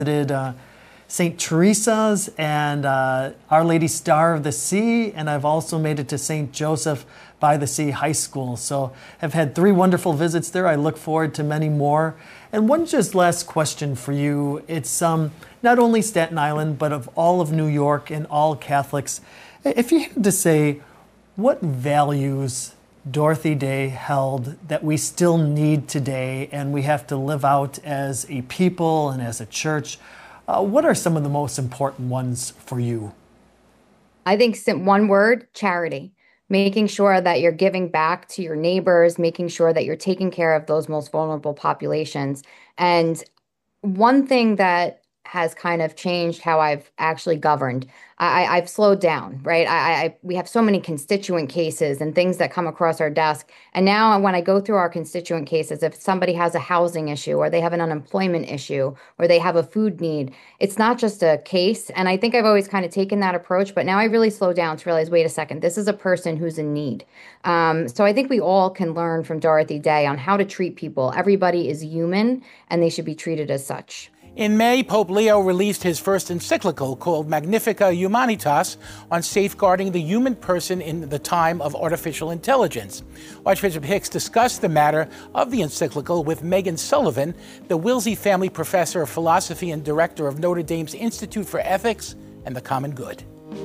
visited St. Teresa's and Our Lady Star of the Sea, and I've also made it to St. Joseph by the Sea High School. So I've had 3 wonderful visits there. I look forward to many more. And one just last question for you. It's not only Staten Island, but of all of New York and all Catholics. If you had to say, what values Dorothy Day held that we still need today and we have to live out as a people and as a church, what are some of the most important ones for you? I think one word, charity. Making sure that you're giving back to your neighbors, making sure that you're taking care of those most vulnerable populations. And one thing that has kind of changed how I've actually governed. I've slowed down, right? We have so many constituent cases and things that come across our desk. And now when I go through our constituent cases, if somebody has a housing issue or they have an unemployment issue or they have a food need, it's not just a case. And I think I've always kind of taken that approach, but now I really slow down to realize, wait a second, this is a person who's in need. So I think we all can learn from Dorothy Day on how to treat people. Everybody is human and they should be treated as such. In May, Pope Leo released his first encyclical called Magnificat Humanitas on safeguarding the human person in the time of artificial intelligence. Archbishop Hicks discussed the matter of the encyclical with Megan Sullivan, the Wilsey Family Professor of Philosophy and Director of Notre Dame's Institute for Ethics and the Common Good.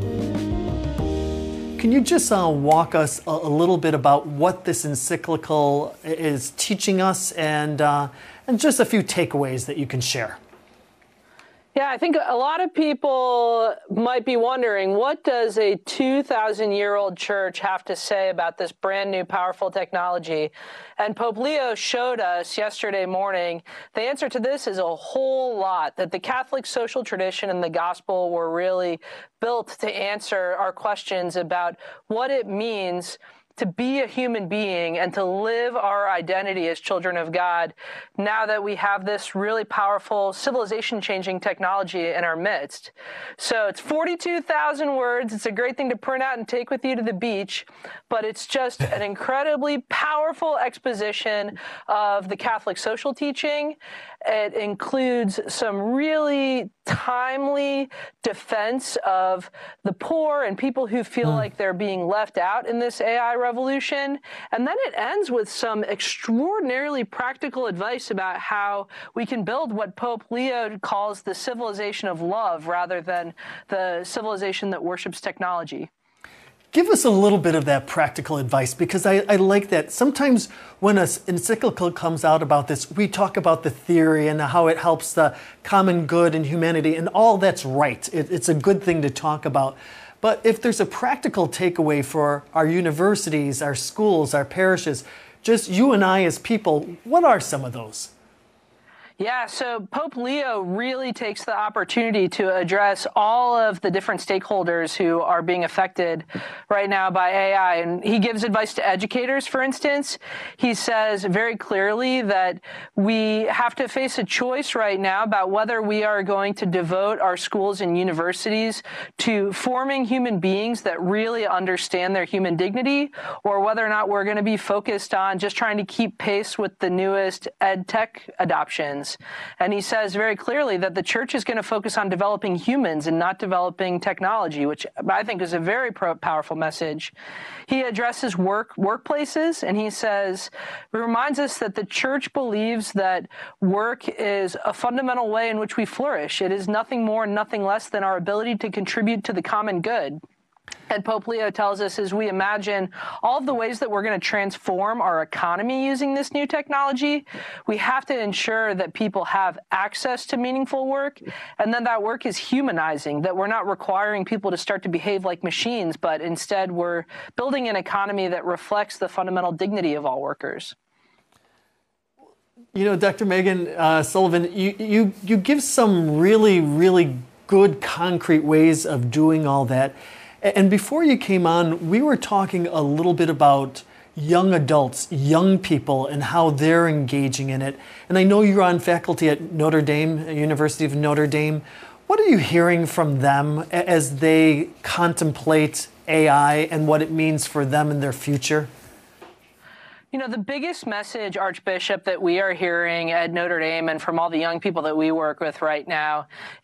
Can you just walk us a little bit about what this encyclical is teaching us and just a few takeaways that you can share? Yeah, I think a lot of people might be wondering, what does a 2,000-year-old church have to say about this brand new powerful technology? And Pope Leo showed us yesterday morning the answer to this is a whole lot, that the Catholic social tradition and the gospel were really built to answer our questions about what it means to be a human being and to live our identity as children of God now that we have this really powerful civilization-changing technology in our midst. So it's 42,000 words. It's a great thing to print out and take with you to the beach, but it's just an incredibly powerful exposition of the Catholic social teaching. It includes some really timely defense of the poor and people who feel like they're being left out in this AI revolution. And then it ends with some extraordinarily practical advice about how we can build what Pope Leo calls the civilization of love rather than the civilization that worships technology. Give us a little bit of that practical advice, because I like that. Sometimes when an encyclical comes out about this, we talk about the theory and how it helps the common good and humanity, and all that's right. It's a good thing to talk about. But if there's a practical takeaway for our universities, our schools, our parishes, just you and I as people, what are some of those? Yeah, so Pope Leo really takes the opportunity to address all of the different stakeholders who are being affected right now by AI. And he gives advice to educators, for instance. He says very clearly that we have to face a choice right now about whether we are going to devote our schools and universities to forming human beings that really understand their human dignity, or whether or not we're going to be focused on just trying to keep pace with the newest ed tech adoptions. And he says very clearly that the church is going to focus on developing humans and not developing technology, which I think is a very powerful message. He addresses workplaces, and he says, he reminds us that the church believes that work is a fundamental way in which we flourish. It is nothing more and nothing less than our ability to contribute to the common good. And Pope Leo tells us, as we imagine all of the ways that we're going to transform our economy using this new technology, we have to ensure that people have access to meaningful work, and then that work is humanizing, that we're not requiring people to start to behave like machines, but instead we're building an economy that reflects the fundamental dignity of all workers. You know, Dr. Megan Sullivan, you give some really, really good concrete ways of doing all that. And before you came on, we were talking a little bit about young adults, young people, and how they're engaging in it. And I know you're on faculty at Notre Dame, University of Notre Dame. What are you hearing from them as they contemplate AI and what it means for them in their future? The biggest message, Archbishop, that we are hearing at Notre Dame and from all the young people that we work with right now